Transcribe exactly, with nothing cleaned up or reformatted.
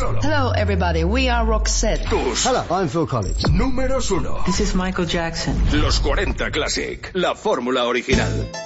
solo. Hello, everybody. We are Roxette. Tus Hello, I'm Phil Collins. números uno. This is Michael Jackson. Los cuarenta Classic. La fórmula original.